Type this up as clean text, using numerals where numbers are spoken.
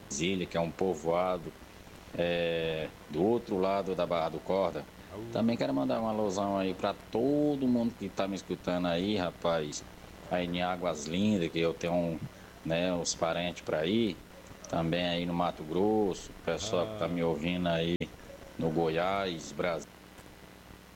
Brasília, que é um povoado do outro lado da Barra do Corda. Também quero mandar uma alusão aí para todo mundo que tá me escutando aí, rapaz. Aí em Águas Lindas, que eu tenho uns parentes para ir. Também aí no Mato Grosso, o pessoal que tá me ouvindo aí no Goiás, Brasil.